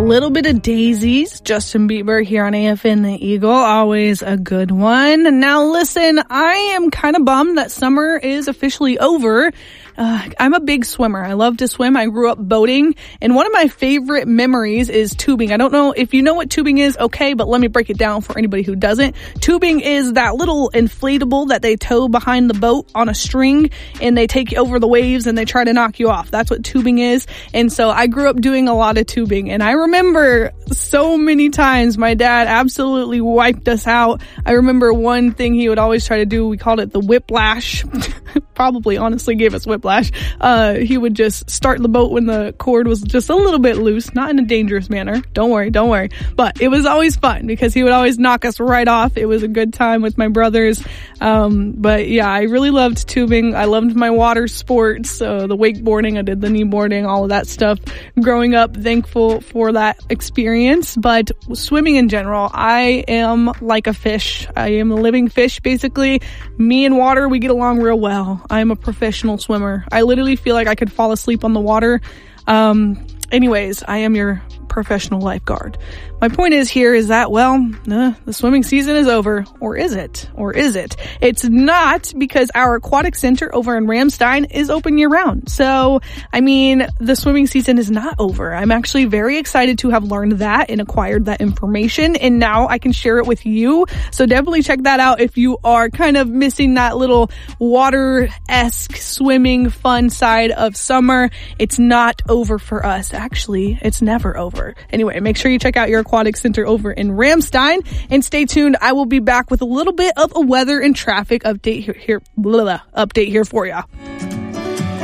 little bit of Daisies, Justin Bieber here on AFN The Eagle, always a good one. Now listen, I am kind of bummed that summer is officially over. I'm a big swimmer. I love to swim. I grew up boating, and one of my favorite memories is tubing. I don't know if you know what tubing is, okay, but let me break it down for anybody who doesn't. Tubing is that little inflatable that they tow behind the boat on a string, and they take you over the waves and they try to knock you off. That's what tubing is. And so I grew up doing a lot of tubing, and I remember so many times my dad absolutely wiped us out. I remember one thing he would always try to do, we called it the whiplash. Probably honestly gave us whiplash. He would just start the boat when the cord was just a little bit loose, not in a dangerous manner. Don't worry. But it was always fun because he would always knock us right off. It was a good time with my brothers. But yeah, I really loved tubing. I loved my water sports, the wakeboarding. I did the kneeboarding, all of that stuff growing up. Thankful for that experience. But swimming in general, I am like a fish. I am a living fish, basically. Me and water, we get along real well. I'm a professional swimmer. I literally feel like I could fall asleep on the water. Anyways, I am your professional lifeguard. My point is here is that, the swimming season is over. Or is it? It's not, because our aquatic center over in Ramstein is open year round. So, the swimming season is not over. I'm actually very excited to have learned that and acquired that information, and now I can share it with you. So definitely check that out if you are kind of missing that little water-esque swimming fun side of summer. It's not over for us. Actually, it's never over. Anyway, make sure you check out your aquatic center over in Ramstein, and stay tuned. I will be back with a little bit of a weather and traffic update here for you.